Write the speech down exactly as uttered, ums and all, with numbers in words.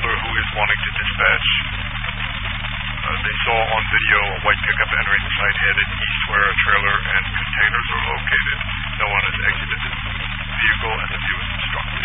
holder who is wanting to dispatch. Uh, they saw on video a white pickup entering the site headed east where a trailer and containers are located. No one has exited the vehicle and the view is obstructed.